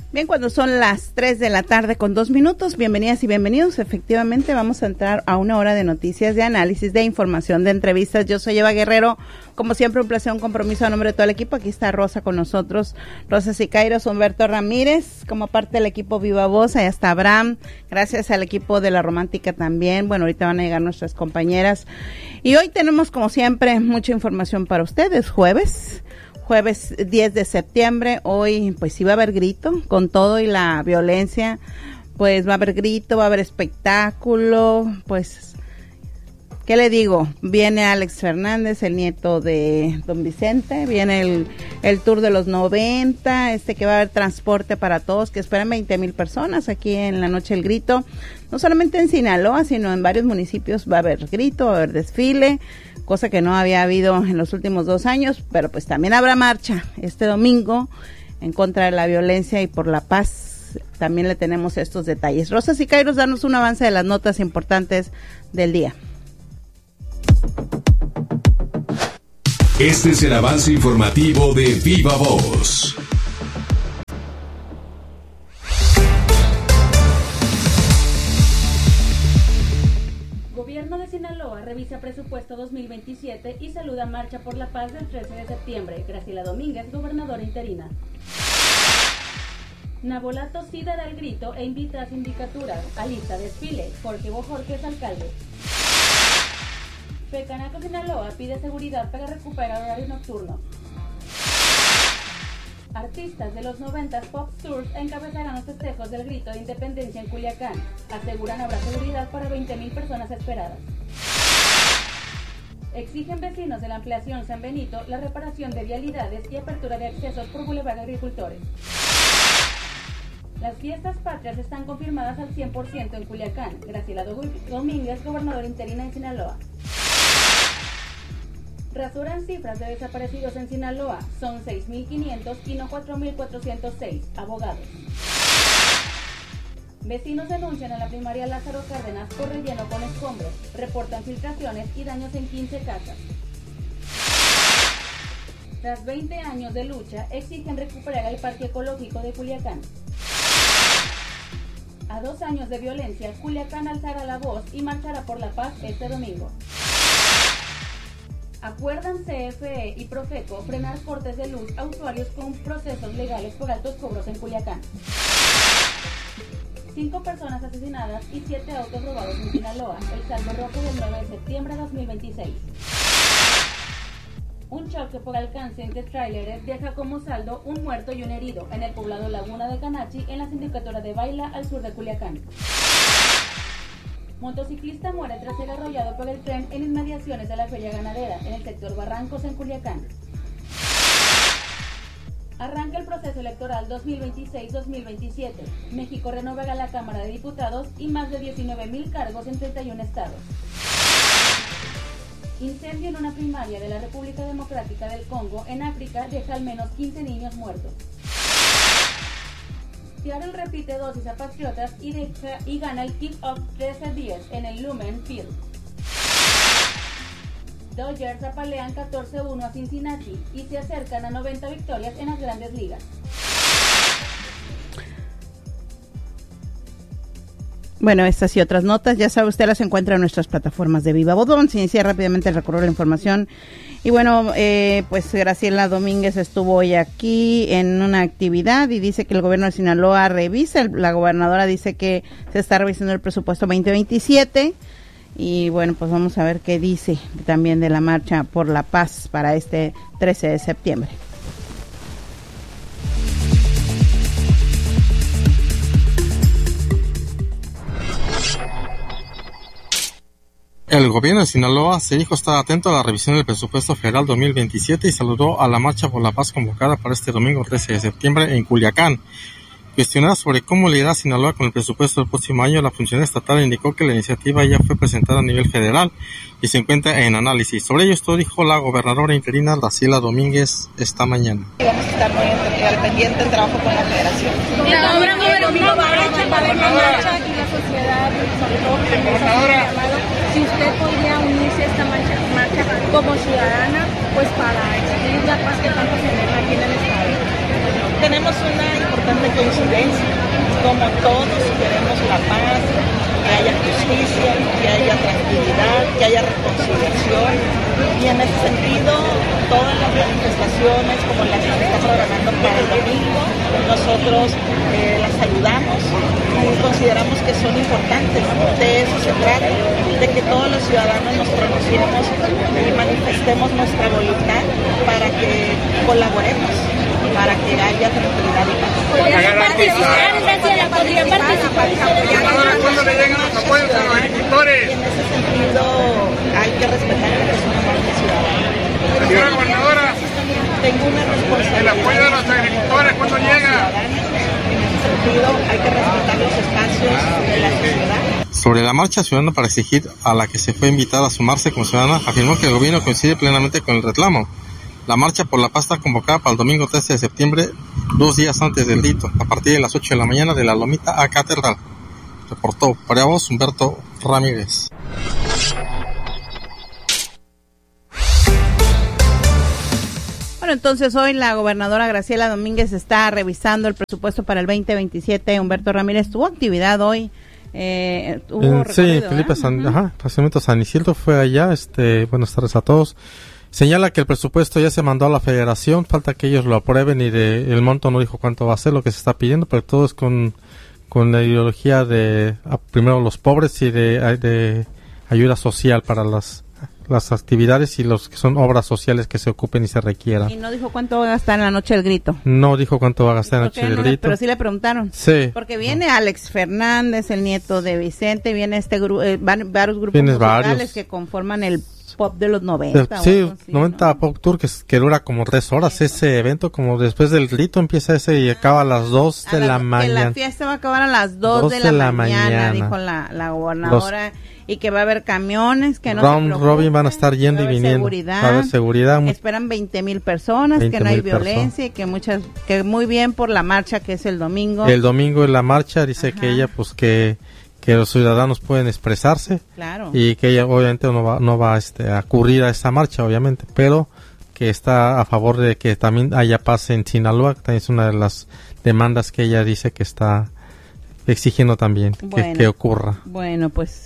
Bien, cuando son las 3 de la tarde con 2 minutos, bienvenidas y bienvenidos. Efectivamente, vamos a entrar a una hora de noticias, de análisis, de información, de entrevistas. Yo soy Eva Guerrero. Como siempre, un placer, un compromiso a nombre de todo el equipo. Aquí está Rosa con nosotros, Rosa Sicairos, Humberto Ramírez, como parte del equipo Viva Voz. Allá está Abraham. Gracias al equipo de La Romántica también. Bueno, ahorita van a llegar nuestras compañeras. Y hoy tenemos, como siempre, mucha información para ustedes. Jueves 10 de septiembre, hoy pues sí va a haber grito, con todo y la violencia, pues va a haber grito, va a haber espectáculo, pues, ¿qué le digo? Viene Alex Fernández, el nieto de don Vicente, viene el tour de los 90, que va a haber transporte para todos, que esperan 20,000 personas aquí en la Noche del Grito, no solamente en Sinaloa, sino en varios municipios va a haber grito, va a haber desfile, cosa que no había habido en los últimos 2 años, pero pues también habrá marcha este domingo en contra de la violencia y por la paz. También le tenemos estos detalles. Rosa Sicairos, danos un avance de las notas importantes del día. Este es el avance informativo de Viva Voz. Gobierno de Sinaloa revisa presupuesto 2027 y saluda Marcha por la Paz del 13 de septiembre. Graciela Domínguez, gobernadora interina. Nabolato sí dará el grito e invita a sindicaturas. Alista desfile. Jorge Bojorquez, alcalde. Fecanaco Sinaloa pide seguridad para recuperar horario nocturno. Artistas de los 90 Pop Tours encabezarán los festejos del grito de independencia en Culiacán. Aseguran habrá seguridad para 20,000 personas esperadas. Exigen vecinos de la ampliación San Benito la reparación de vialidades y apertura de accesos por Boulevard Agricultores. Las fiestas patrias están confirmadas al 100% en Culiacán. Graciela Domínguez, gobernadora interina en Sinaloa. Rasuran cifras de desaparecidos en Sinaloa. Son 6,500 y no 4,406. Abogados. Vecinos denuncian a la primaria Lázaro Cárdenas por relleno con escombros. Reportan filtraciones y daños en 15 casas. Tras 20 años de lucha, exigen recuperar el parque ecológico de Culiacán. A 2 años de violencia, Culiacán alzará la voz y marchará por la paz este domingo. Acuerdan CFE y Profeco frenar cortes de luz a usuarios con procesos legales por altos cobros en Culiacán. 5 personas asesinadas y 7 autos robados en Sinaloa. El saldo rojo del 9 de septiembre de 2026. Un choque por alcance entre tráileres deja como saldo un muerto y un herido en el poblado Laguna de Canachi, en la sindicatura de Baila, al sur de Culiacán. Motociclista muere tras ser arrollado por el tren en inmediaciones de la feria ganadera, en el sector Barrancos, en Culiacán. Arranca el proceso electoral 2026-2027. México renovará la Cámara de Diputados y más de 19,000 cargos en 31 estados. Incendio en una primaria de la República Democrática del Congo, en África, deja al menos 15 niños muertos. Seattle repite dosis a Patriotas y gana el kick-off 13-10 en el Lumen Field. Dodgers apalean 14-1 a Cincinnati y se acercan a 90 victorias en las grandes ligas. Bueno, estas y otras notas, ya sabe usted, las encuentra en nuestras plataformas de Viva Voz. Se inicia rápidamente el recorrido de la información. Y bueno, pues Graciela Domínguez estuvo hoy aquí en una actividad y dice que el gobierno de Sinaloa revisa, la gobernadora dice que se está revisando el presupuesto 2027. Y bueno, pues vamos a ver qué dice también de la Marcha por la Paz para este 13 de septiembre. El gobierno de Sinaloa se dijo estar atento a la revisión del presupuesto federal 2027 y saludó a la Marcha por la Paz convocada para este domingo 13 de septiembre en Culiacán. Cuestionada sobre cómo le irá a Sinaloa con el presupuesto del próximo año, la funcionaria estatal indicó que la iniciativa ya fue presentada a nivel federal y se encuentra en análisis. Sobre ello, esto dijo la gobernadora interina Graciela Domínguez esta mañana. Vamos a estar muy al pendiente del trabajo con la federación. Va a haber una marcha aquí la sociedad, sobre todo si usted podría unirse a esta marcha como ciudadana, pues para exigir la paz que tanto se ve aquí en el estado. Tenemos una importante bastante coincidencia, como todos queremos la paz, que haya justicia, que haya tranquilidad, que haya reconciliación, y en ese sentido todas las manifestaciones como las que se está programando para el domingo, nosotros las saludamos y consideramos que son importantes. De eso se trata, de que todos los ciudadanos nos pronunciemos y manifestemos nuestra voluntad para que colaboremos, para que haya tranquilidad y paz. ¿Podrían participar, Graciela? ¿Podrían participar? ¿Cuándo le llegan los apoyos a los agricultores? En ese sentido hay que respetar la persona marca ciudadana. Señora gobernadora, tengo una responsabilidad. el apoyo de los agricultores, ¿cuándo llega? En ese sentido hay que respetar los espacios de la sociedad. Sobre la marcha ciudadana para exigir a la que se fue invitada a sumarse como ciudadana, afirmó que el gobierno coincide plenamente con el reclamo. La marcha por la paz está convocada para el domingo 13 de septiembre, 2 días antes del rito, a partir de las 8 de la mañana de la Lomita a Catedral. Reportó para vos Humberto Ramírez. Bueno, entonces hoy la gobernadora Graciela Domínguez está revisando el presupuesto para el 2027. Humberto Ramírez, ¿tuvo actividad hoy? Sí, Felipe Fraccionamiento San Isidro fue allá. Buenas tardes a todos. Señala que el presupuesto ya se mandó a la federación, falta que ellos lo aprueben y el monto no dijo cuánto va a ser lo que se está pidiendo, pero todo es con la ideología de primero los pobres y de ayuda social para las actividades y los que son obras sociales que se ocupen y se requieran. ¿Y no dijo cuánto va a gastar en la Noche del Grito? No dijo cuánto va a gastar en la Noche del Grito. Pero sí le preguntaron. Sí. Porque viene Alex Fernández, el nieto de Vicente, viene varios grupos musicales que conforman el pop de los 90. Sí, 90 ¿no? Pop Tour que dura como 3 horas. Sí. Ese evento, como después del grito empieza y acaba a las 2 de la mañana. La fiesta va a acabar a las 2 de la mañana, dijo la gobernadora. Y que va a haber camiones, que no se preocupen, Robin van a estar yendo y viniendo. Va a haber seguridad. Esperan 20,000 personas, que no hay violencia y que muy bien por la marcha que es el domingo. El domingo en la marcha dice que ella que los ciudadanos pueden expresarse. Claro. Y que ella obviamente no va a acudir a esa marcha, obviamente, pero que está a favor de que también haya paz en Sinaloa, que también es una de las demandas que ella dice que está exigiendo también que ocurra. Bueno, pues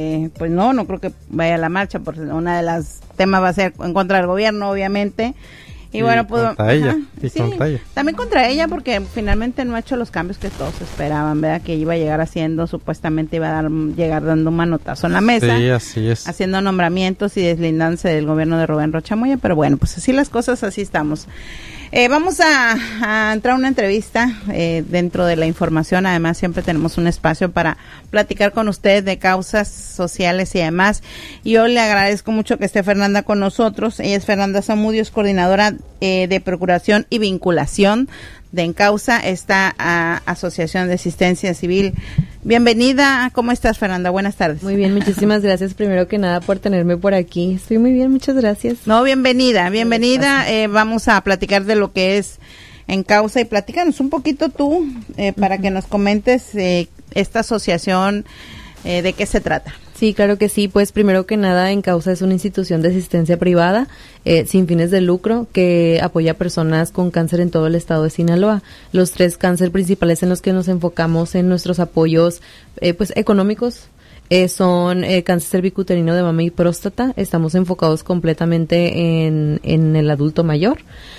no creo que vaya a la marcha, porque una de las temas va a ser en contra del gobierno, obviamente. Y bueno, pues contra ella. También contra ella, porque finalmente no ha hecho los cambios que todos esperaban, ¿verdad? Que iba a llegar haciendo, supuestamente iba a llegar dando un manotazo en la mesa. Sí, así es. Haciendo nombramientos y deslindándose del gobierno de Rubén Rocha Moya, pero bueno, pues así las cosas, así estamos. Vamos a entrar a una entrevista dentro de la información. Además, siempre tenemos un espacio para platicar con usted de causas sociales y demás. Y yo le agradezco mucho que esté Fernanda con nosotros. Ella es Fernanda Zamudio, es coordinadora de Procuración y Vinculación de Encausa, esta Asociación de Asistencia Civil. Bienvenida. ¿Cómo estás, Fernanda? Buenas tardes. Muy bien, muchísimas gracias primero que nada por tenerme por aquí. Estoy muy bien, muchas gracias. No, bienvenida. Vamos a platicar de lo que es Encausa y platícanos un poquito tú para que nos comentes esta asociación, de qué se trata. Sí, claro que sí. Pues primero que nada, Encausa es una institución de asistencia privada sin fines de lucro que apoya a personas con cáncer en todo el estado de Sinaloa. Los 3 cánceres principales en los que nos enfocamos en nuestros apoyos pues económicos son cáncer cervicuterino de mama y próstata. Estamos enfocados completamente en el adulto mayor.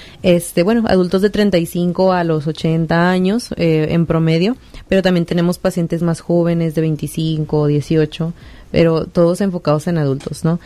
Adultos de 35 a los 80 años en promedio, pero también tenemos pacientes más jóvenes de 25, 18, pero todos enfocados en adultos, ¿no?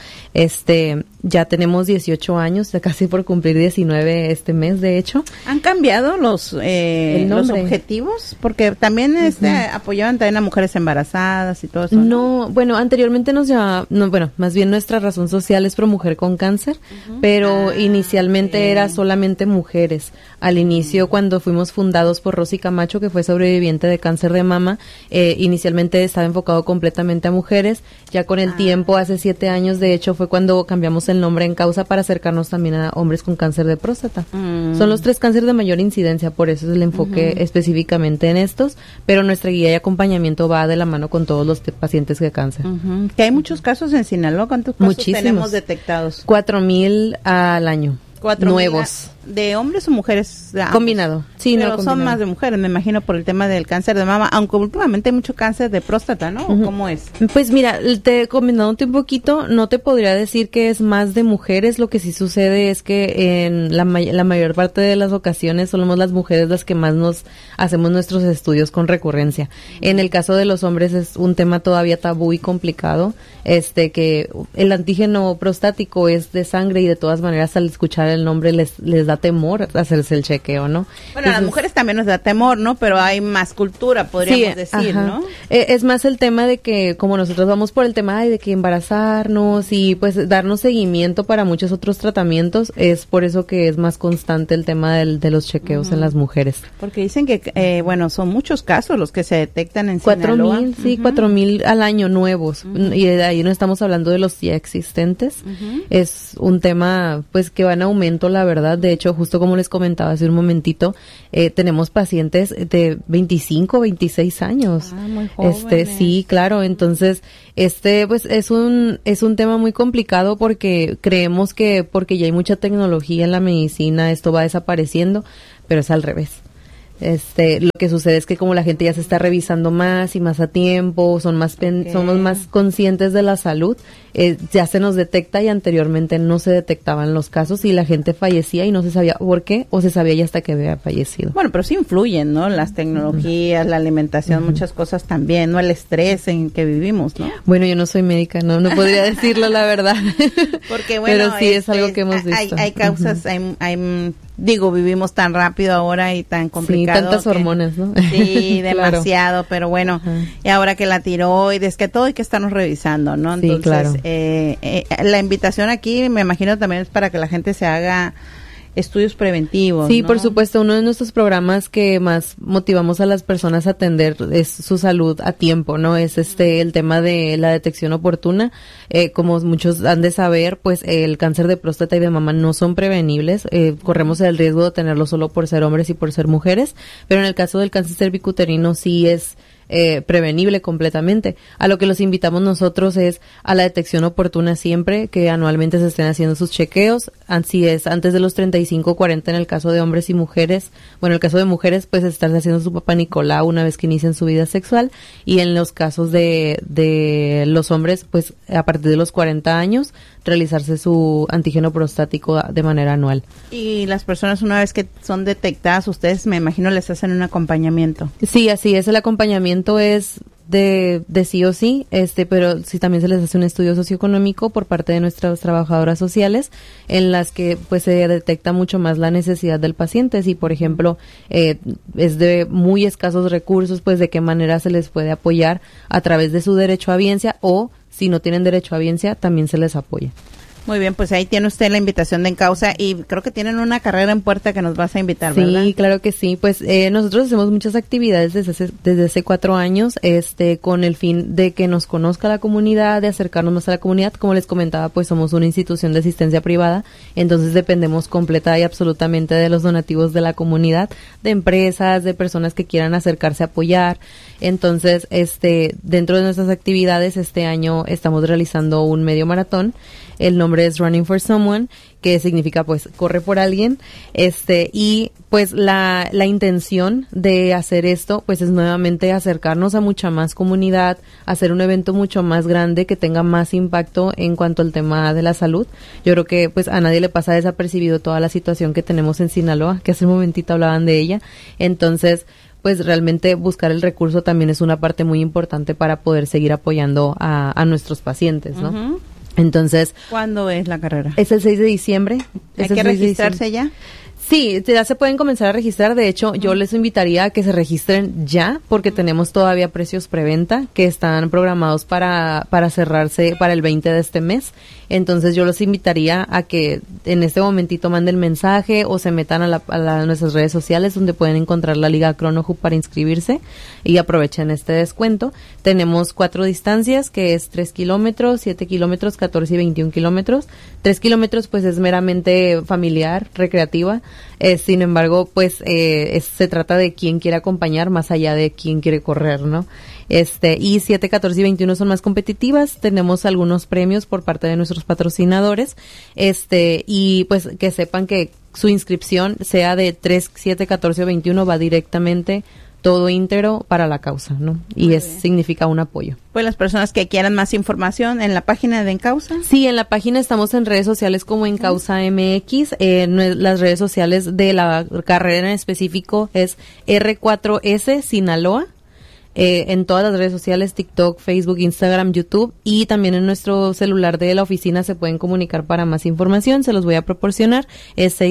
Ya tenemos 18 años, ya casi por cumplir 19 este mes, de hecho. ¿Han cambiado los objetivos? Porque también apoyaban también a mujeres embarazadas y todo eso. No, bueno, anteriormente más bien nuestra razón social es pro mujer con cáncer, pero inicialmente era solamente mujeres. Al inicio, cuando fuimos fundados por Rosy Camacho, que fue sobreviviente de cáncer de mama, inicialmente estaba enfocado completamente a mujeres. Ya con el tiempo, hace 7 años, de hecho, fue cuando cambiamos el nombre Encausa para acercarnos también a hombres con cáncer de próstata. Son los 3 cánceres de mayor incidencia, por eso es el enfoque específicamente en estos, pero nuestra guía y acompañamiento va de la mano con todos los pacientes de cáncer. Que hay muchos casos en Sinaloa. ¿Cuántos casos tenemos detectados? 4,000 al año. 4,000 nuevos. ¿De hombres o mujeres? Combinado, sí, pero no combinado. Son más de mujeres, me imagino, por el tema del cáncer de mama, aunque últimamente hay mucho cáncer de próstata, ¿no? ¿O cómo es? Pues mira, combinándote un poquito, no te podría decir que es más de mujeres. Lo que sí sucede es que en la mayor parte de las ocasiones somos las mujeres las que más nos hacemos nuestros estudios con recurrencia. En el caso de los hombres es un tema todavía tabú y complicado, que el antígeno prostático es de sangre y de todas maneras al escuchar el nombre les da temor hacerse el chequeo, ¿no? Bueno, entonces, a las mujeres también nos da temor, ¿no? Pero hay más cultura, podríamos decir, ajá, ¿no? Es más el tema de que como nosotros vamos por el tema de que embarazarnos y pues darnos seguimiento para muchos otros tratamientos, es por eso que es más constante el tema de los chequeos en las mujeres. Porque dicen que, son muchos casos los que se detectan en 4,000, sí, 4,000 al año nuevos. Y de ahí no estamos hablando de los ya existentes. Es un tema, pues, que va en aumento, la verdad. De hecho, justo como les comentaba hace un momentito, tenemos pacientes de 25, 26 años. Muy jóvenes. Sí, claro. Entonces, pues, es un tema muy complicado porque creemos que porque ya hay mucha tecnología en la medicina, esto va desapareciendo, pero es al revés. Lo que sucede es que como la gente ya se está revisando más y más a tiempo, somos más conscientes de la salud, ya se nos detecta y anteriormente no se detectaban los casos y la gente fallecía y no se sabía por qué o se sabía ya hasta que había fallecido. Bueno, pero sí influyen, ¿no? Las tecnologías, la alimentación, muchas cosas también, ¿no? El estrés en que vivimos, ¿no? Bueno, yo no soy médica, no podría decirlo la verdad. Porque bueno, pero sí es algo que hemos visto. Hay causas, vivimos tan rápido ahora y tan complicado. Sí, tantas hormonas, ¿no? Sí, demasiado, pero bueno, y ahora que la tiroides, que todo hay que estarnos revisando, ¿no? Entonces, sí, claro. La invitación aquí, me imagino también es para que la gente se haga estudios preventivos. Sí, ¿no? por supuesto, uno de nuestros programas que más motivamos a las personas a atender es su salud a tiempo, ¿no? Es el tema de la detección oportuna. Como muchos han de saber, pues el cáncer de próstata y de mama no son prevenibles. Corremos el riesgo de tenerlo solo por ser hombres y por ser mujeres, pero en el caso del cáncer cervicuterino sí es prevenible completamente. A lo que los invitamos nosotros es a la detección oportuna siempre, que anualmente se estén haciendo sus chequeos, así es, antes de los 35 o 40 en el caso de hombres y mujeres. Bueno, en el caso de mujeres, pues estarse haciendo su Papá Nicolau una vez que inician su vida sexual, y en los casos de los hombres, pues a partir de los 40 años, realizarse su antígeno prostático de manera anual. Y las personas, una vez que son detectadas, ustedes me imagino les hacen un acompañamiento. Sí, así es, el acompañamiento es de sí o sí, pero sí también se les hace un estudio socioeconómico por parte de nuestras trabajadoras sociales, en las que pues se detecta mucho más la necesidad del paciente. Si por ejemplo es de muy escasos recursos, pues de qué manera se les puede apoyar a través de su derecho a biencia, o si no tienen derecho a biencia, también se les apoya. Muy bien, pues ahí tiene usted la invitación de En Causa, y creo que tienen una carrera en puerta que nos vas a invitar, ¿verdad? Sí, claro que sí. Pues nosotros hacemos muchas actividades desde hace 4 años, con el fin de que nos conozca la comunidad, de acercarnos más a la comunidad. Como les comentaba, pues somos una institución de asistencia privada, entonces dependemos completa y absolutamente de los donativos de la comunidad, de empresas, de personas que quieran acercarse a apoyar. Entonces, dentro de nuestras actividades, este año estamos realizando un medio maratón. El nombre es Running for Someone, que significa pues corre por alguien, y pues la intención de hacer esto pues es nuevamente acercarnos a mucha más comunidad, hacer un evento mucho más grande que tenga más impacto en cuanto al tema de la salud. Yo creo que pues a nadie le pasa desapercibido toda la situación que tenemos en Sinaloa, que hace un momentito hablaban de ella. Entonces, pues realmente buscar el recurso también es una parte muy importante para poder seguir apoyando a nuestros pacientes, ¿no? Uh-huh. Entonces, ¿cuándo es la carrera? Es el 6 de diciembre. ¿Hay que registrarse ya? Sí, ya se pueden comenzar a registrar. De hecho, yo les invitaría a que se registren ya, porque tenemos todavía precios preventa que están programados para cerrarse para el 20 de este mes. Entonces yo los invitaría a que en este momentito manden mensaje o se metan a nuestras redes sociales, donde pueden encontrar la Liga Chrono Hub para inscribirse, y aprovechen este descuento. Tenemos 4 distancias, que es 3 kilómetros, 7 kilómetros, 14 y 21 kilómetros. 3 kilómetros pues es meramente familiar, recreativa. Sin embargo, pues se trata de quién quiere acompañar más allá de quién quiere correr, ¿no? Y 7, 14 y 21 son más competitivas. Tenemos algunos premios por parte de nuestros patrocinadores, y pues que sepan que su inscripción, sea de 3, 7, 14 o 21, va directamente todo íntegro para la causa, ¿no? Y significa un apoyo. Pues las personas que quieran más información en la página de Encausa. Sí, en la página estamos en redes sociales como Encausa MX. Las redes sociales de la carrera en específico es R4S Sinaloa. En todas las redes sociales, TikTok, Facebook, Instagram, YouTube, y también en nuestro celular de la oficina se pueden comunicar para más información. Se los voy a proporcionar. Es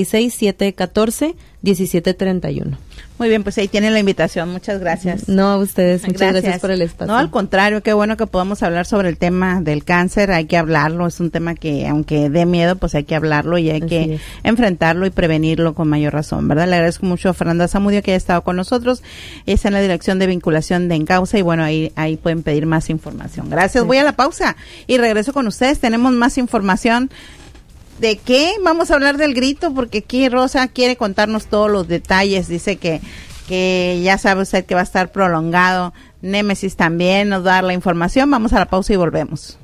66714-1731. Muy bien, pues ahí tienen la invitación. Muchas gracias. No, a ustedes. Muchas gracias por el espacio. No, al contrario, qué bueno que podamos hablar sobre el tema del cáncer. Hay que hablarlo. Es un tema que, aunque dé miedo, pues hay que hablarlo y hay que enfrentarlo y prevenirlo con mayor razón, ¿verdad? Le agradezco mucho a Fernanda Zamudio que haya estado con nosotros. Es en la dirección de vinculación de Encausa y bueno, ahí pueden pedir más información. Gracias. Voy a la pausa y regreso con ustedes. Tenemos más información. ¿De qué? Vamos a hablar del grito, porque aquí Rosa quiere contarnos todos los detalles. Dice que ya sabe usted que va a estar prolongado. Némesis también nos va a dar la información. Vamos a la pausa y volvemos.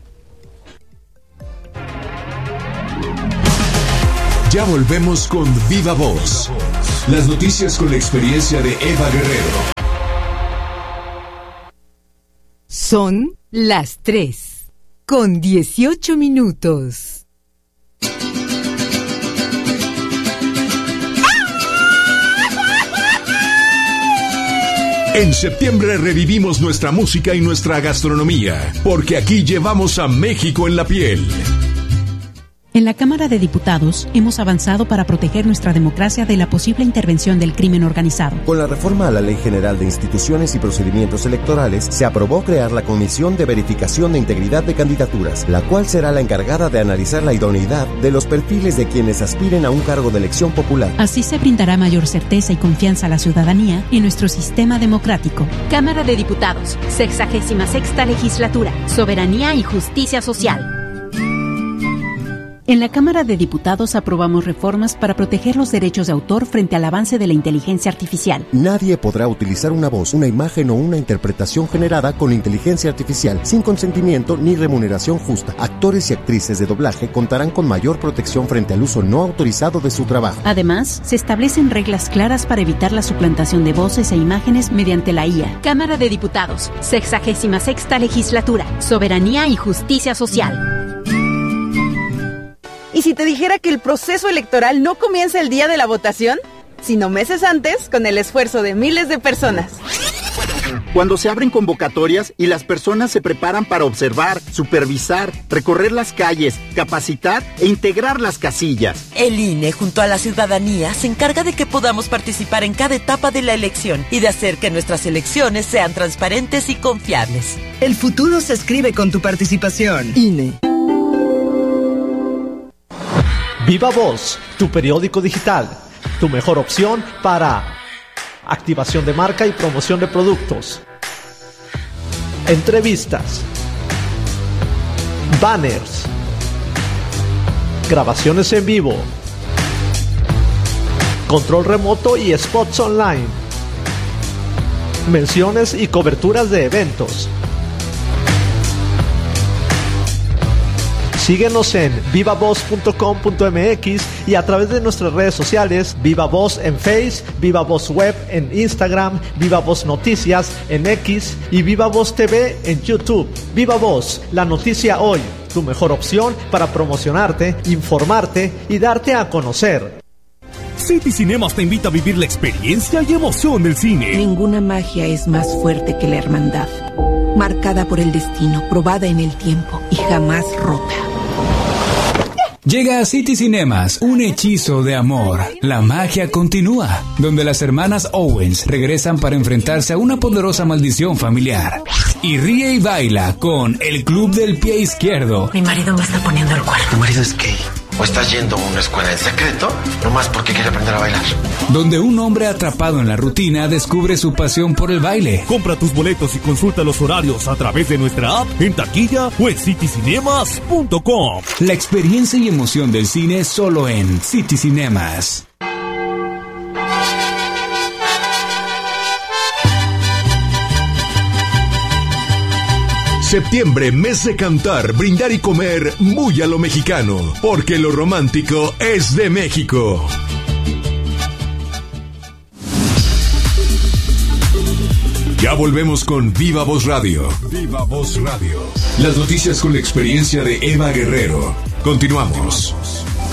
Ya volvemos con Viva Voz. Las noticias con la experiencia de Eva Guerrero. Son las 3:18. En septiembre revivimos nuestra música y nuestra gastronomía, porque aquí llevamos a México en la piel. En la Cámara de Diputados hemos avanzado para proteger nuestra democracia de la posible intervención del crimen organizado. Con la reforma a la Ley General de Instituciones y Procedimientos Electorales, se aprobó crear la Comisión de Verificación de Integridad de Candidaturas, la cual será la encargada de analizar la idoneidad de los perfiles de quienes aspiren a un cargo de elección popular. Así se brindará mayor certeza y confianza a la ciudadanía en nuestro sistema democrático. Cámara de Diputados, 66ª Legislatura, Soberanía y Justicia Social. En la Cámara de Diputados aprobamos reformas para proteger los derechos de autor frente al avance de la inteligencia artificial. Nadie podrá utilizar una voz, una imagen o una interpretación generada con inteligencia artificial sin consentimiento ni remuneración justa. Actores y actrices de doblaje contarán con mayor protección frente al uso no autorizado de su trabajo. Además, se establecen reglas claras para evitar la suplantación de voces e imágenes mediante la IA. Cámara de Diputados, 66ª Legislatura, Soberanía y Justicia Social. ¿Y si te dijera que el proceso electoral no comienza el día de la votación, sino meses antes, con el esfuerzo de miles de personas? Cuando se abren convocatorias y las personas se preparan para observar, supervisar, recorrer las calles, capacitar e integrar las casillas. El INE, junto a la ciudadanía, se encarga de que podamos participar en cada etapa de la elección y de hacer que nuestras elecciones sean transparentes y confiables. El futuro se escribe con tu participación. INE. Viva Voz, tu periódico digital, tu mejor opción para activación de marca y promoción de productos, entrevistas, banners, grabaciones en vivo, control remoto y spots online, menciones y coberturas de eventos. Síguenos en vivavoz.com.mx y a través de nuestras redes sociales, Viva Voz en Face, Viva Voz Web en Instagram, Viva Voz Noticias en X y Viva Voz TV en YouTube. Viva Voz, la noticia hoy, tu mejor opción para promocionarte, informarte y darte a conocer. City Cinemas te invita a vivir la experiencia y emoción del cine. Ninguna magia es más fuerte que la hermandad, marcada por el destino, probada en el tiempo y jamás rota. Llega a City Cinemas, un hechizo de amor. La magia continúa, donde las hermanas Owens regresan para enfrentarse a una poderosa maldición familiar. Y ríe y baila con El Club del Pie Izquierdo. Mi marido me está poniendo el cuerno. ¿Tu marido es gay? ¿O estás yendo a una escuela en secreto? Nomás porque quiere aprender a bailar. Donde un hombre atrapado en la rutina descubre su pasión por el baile. Compra tus boletos y consulta los horarios a través de nuestra app, en taquilla o en citycinemas.com. La experiencia y emoción del cine solo en City Cinemas. Septiembre, mes de cantar, brindar y comer muy a lo mexicano, porque lo romántico es de México. Ya volvemos con Viva Voz Radio. Viva Voz Radio. Las noticias con la experiencia de Eva Guerrero. Continuamos.